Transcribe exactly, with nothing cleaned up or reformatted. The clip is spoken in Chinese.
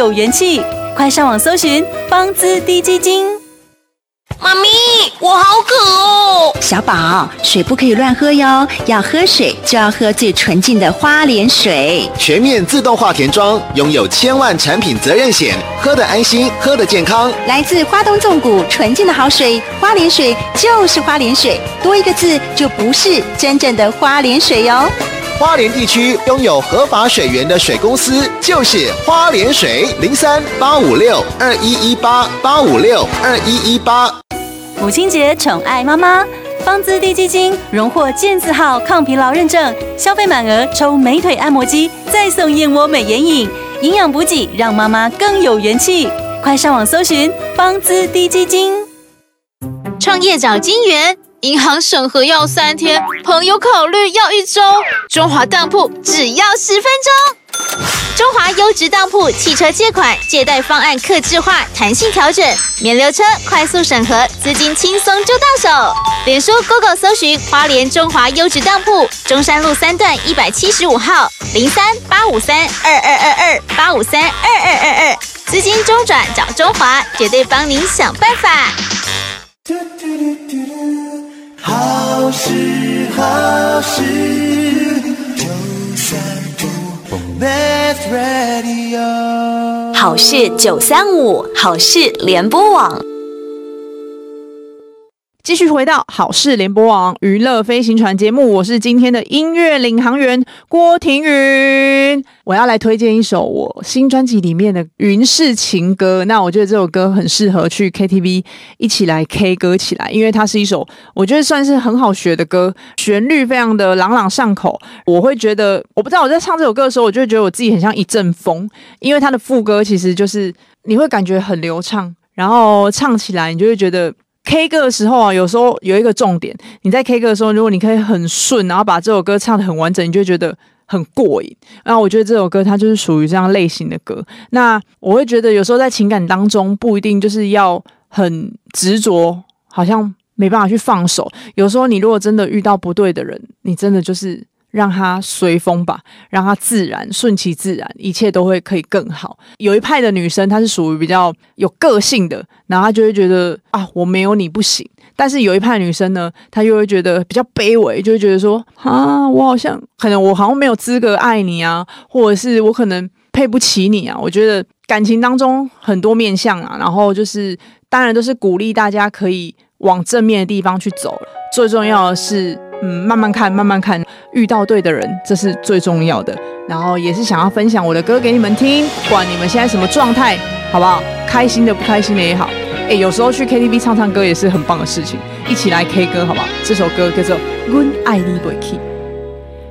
有元气。快上网搜寻芳姿滴鸡精。 妈咪，我好渴哦！ 小宝，水不可以乱喝哟，要喝水就要喝最纯净的花莲水。 全面自动化填装，拥有千万产品责任险，喝得安心，喝得健康。 来自花东纵谷纯净的好水，花莲水就是花莲水，多一个字就不是真正的花莲水哟。 花莲地区拥有合法水源的水公司就是花莲水，零三八五六二一一八八五六二一一八。 母亲节宠爱妈妈，芳姿滴鸡精荣获健字号抗疲劳认证，消费满额抽美腿按摩机，再送燕窝美颜饮，营养补给让妈妈更有元气。快上网搜寻芳姿滴鸡精。 创业找金源，银行审核要三天，朋友考虑要一周，中华当铺只要十分钟。中华优质当铺汽车借款、借贷方案客制化、弹性调整，免留车，快速审核，资金轻松就到手。脸书 Google 搜寻花莲中华优质当铺，中山路三段一百七十五号，零三八五三二二二二八五三二二二二，资金周转找中华，绝对帮您想办法。 好事好事九三五 Best Radio， 好事九三五，好事联播网。 继续回到好事联播网娱乐飞行船节目，我是今天的音乐领航员郭庭云。我要来推荐一首我新专辑里面的云式情歌，那我觉得这首歌很适合去 K T V 一起来 K 歌起来，因为它是一首我觉得算是很好学的歌，旋律非常的朗朗上口。我会觉得，我不知道我在唱这首歌的时候，我就会觉得我自己很像一阵风，因为它的副歌其实就是你会感觉很流畅，然后唱起来你就会觉得K 歌的时候啊，有时候有一个重点，你在 K 歌的时候，如果你可以很顺，然后把这首歌唱得很完整，你就会觉得很过瘾。然后我觉得这首歌它就是属于这样类型的歌。那我会觉得有时候在情感当中不一定就是要很执着，好像没办法去放手。有时候你如果真的遇到不对的人，你真的就是让它随风吧，让它自然，顺其自然，一切都会可以更好。有一派的女生她是属于比较有个性的，然后她就会觉得啊，我没有你不行。但是有一派的女生呢，她又会觉得比较卑微，就会觉得说啊，我好像可能我好像没有资格爱你啊，或者是我可能配不起你啊。我觉得感情当中很多面向啊，然后就是当然都是鼓励大家可以往正面的地方去走，最重要的是嗯，慢慢看慢慢看，遇到对的人，这是最重要的。然后也是想要分享我的歌给你们听，不管你们现在什么状态，好不好？开心的不开心的也好，欸，有时候去 K T V 唱唱歌也是很棒的事情，一起来 K 歌好不好？这首歌叫做《阮爱你袂去》。